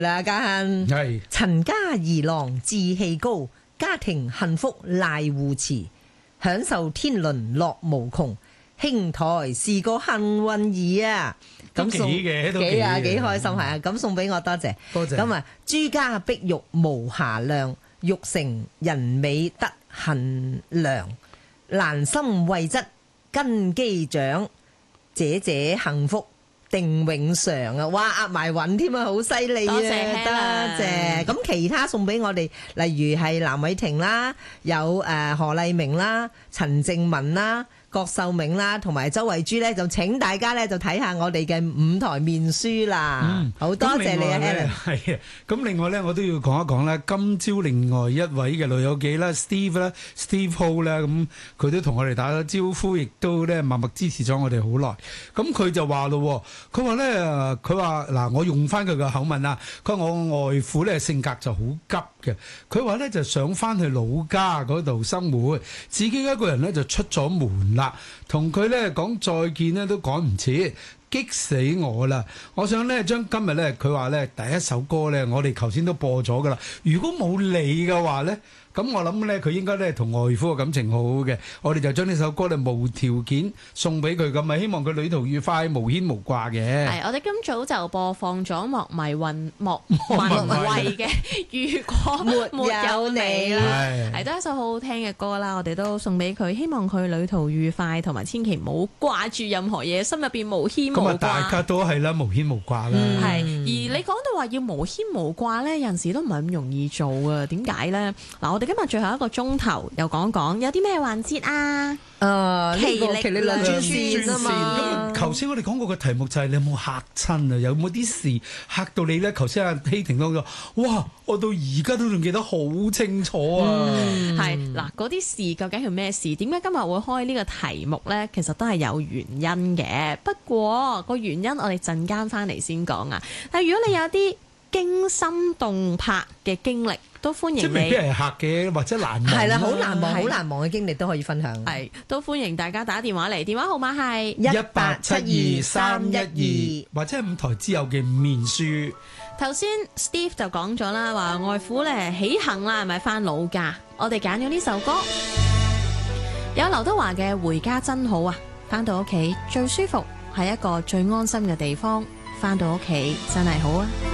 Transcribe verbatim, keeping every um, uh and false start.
嗱，家欣係陳家兒郎志氣高，家庭幸福賴護持，享受天倫樂無窮，兄台是個幸運兒啊！咁送嘅幾啊幾開心係啊！咁送俾我，多謝多謝。 咁啊，朱家碧玉無瑕量，玉成人美得恨良，蘭心慧質根基長，姐姐幸福定永常啊！哇，押埋韻添啊，好犀利啊！ 多謝多謝。咁其他送俾我哋，例如係藍偉霆啦，有誒何麗明啦、陳靜文啦、郭秀明啦，同埋周慧珠咧，就請大家咧就睇下我哋嘅五台面書啦。嗯，好多謝你啊 ，Helen。 係啊，咁另外咧，我都要講一講咧，今朝另外一位嘅老友記啦 ，Steve 啦，Steve Ho 啦，咁佢都同我哋打咗招呼，亦都咧默默支持咗我哋好耐。咁佢就話咯，佢話咧，佢話嗱，我用翻佢嘅口吻啦，佢話我外父咧性格就好急嘅，佢話咧就想翻去老家嗰度生活，自己一個人咧就出咗門啦。同佢咧講再見咧都趕唔切，激死我啦！我想咧將今日咧佢話咧第一首歌咧，我哋頭先都播咗噶啦。如果冇你嘅話咧，咁我諗咧佢應該咧同外父嘅感情好好嘅。我哋就將呢首歌咧無條件送俾佢，咁啊希望佢旅途愉快，無牽無掛嘅。 係，我哋今早就播放咗莫迷雲莫文蔚嘅《如果沒有你》啦，係都係一首好好聽嘅歌啦。我哋都送俾佢，希望佢旅途愉快，同埋千祈唔好掛住任何嘢，心入邊無牽無掛。 咁啊，大家都係啦，無牽無掛啦。 係、嗯，而你講到話要無牽無掛咧，有陣時都唔係咁容易做啊。點解咧？嗱，我哋今日最後一個鐘頭又講講有啲咩環節啊？ 誒， 奇力奇力兩轉線啊嘛。 咁頭先我哋講過嘅題目就係你有冇嚇親啊？有冇啲事嚇到你咧？頭先阿希婷講咗，哇！我到而家都仲記得好清楚啊。 係、嗯、嗱，嗰啲事究竟係咩事？點解今日會開呢個題目咧？其實都係有原因嘅。不過個原因我哋陣間翻嚟先講啊。但係如果你有啲驚心動魄嘅經歷，都歡迎你。即係未必係嚇嘅，或者難忘。 係啦，好難忘、好難忘嘅經歷都可以分享。 係，都歡迎大家打電話嚟，電話號碼係一八七二三一二， 或者係五台之友嘅面書。 頭先 Steve 就講咗啦，話外父咧起行啦，係咪翻老家？我哋揀咗呢首歌，有劉德華嘅《回家真好》啊！翻到屋企最舒服，係一個最安心嘅地方。翻到屋企真係好啊！